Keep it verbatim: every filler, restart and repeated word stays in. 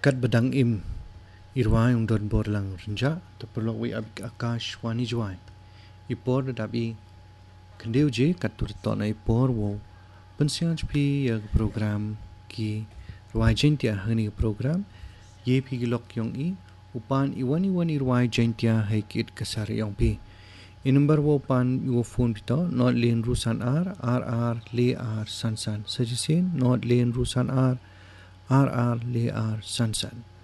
kat bedang im irwai undon bor lang renja terperlu wi akash wani juai ipor dabi kendeu je kat tur to na ipor wo pensiang pi ya program ki rwai jentia hani program ye pi gilok yong i upan iwani wani rwai jentia hai kit kasar yong pi I number wo pan wo phone pito not len rusan r r r le r san san sajisin not len rusan r r r le r san san